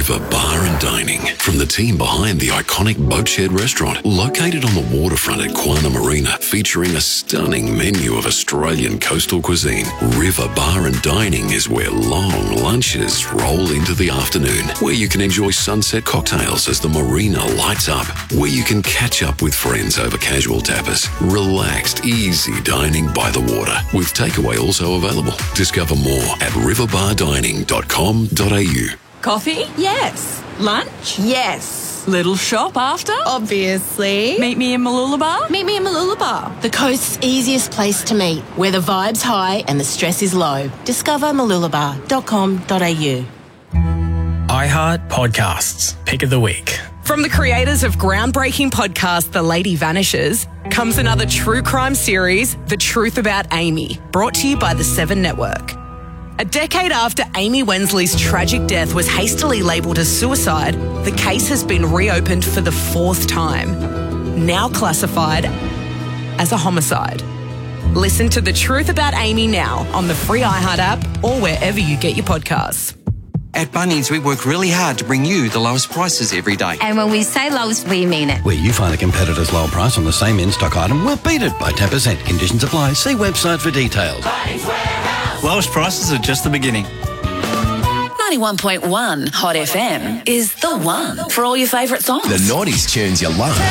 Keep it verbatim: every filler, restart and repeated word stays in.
River Bar and Dining. From the team behind the iconic Boatshed restaurant, located on the waterfront at Quana Marina, featuring a stunning menu of Australian coastal cuisine. River Bar and Dining is where long lunches roll into the afternoon, where you can enjoy sunset cocktails as the marina lights up, where you can catch up with friends over casual tapas. Relaxed, easy dining by the water, with takeaway also available. Discover more at river bar dining dot com dot a u. Coffee? Yes. Lunch? Yes. Little shop after? Obviously. Meet me in Mooloolaba? Meet me in Mooloolaba. The coast's easiest place to meet, where the vibe's high and the stress is low. Discover mooloolaba dot com dot a u. iHeart Podcasts, Pick of the Week. From the creators of groundbreaking podcast The Lady Vanishes comes another true crime series, The Truth About Amy, brought to you by the Seven Network. A decade after Amy Wensley's tragic death was hastily labelled as suicide, the case has been reopened for the fourth time, now classified as a homicide. Listen to The Truth About Amy now on the free iHeart app or wherever you get your podcasts. At Bunnings, we work really hard to bring you the lowest prices every day. And when we say lowest, we mean it. Where you find a competitor's lower price on the same in-stock item, we'll beat it by ten percent. Conditions apply. See website for details. Lowest prices are just the beginning. ninety-one point one Hot F M is the one for all your favourite songs. The noughties tunes you love.